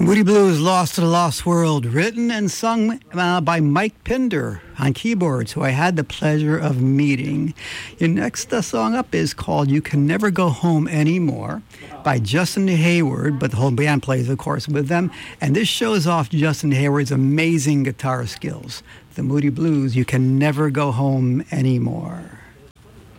Moody Blues, Lost to the Lost World, written and sung by Mike Pinder on keyboards, who I had the pleasure of meeting. Your next song up is called You Can Never Go Home Anymore by Justin Hayward, but the whole band plays, of course, with them. And this shows off Justin Hayward's amazing guitar skills. The Moody Blues, You Can Never Go Home Anymore.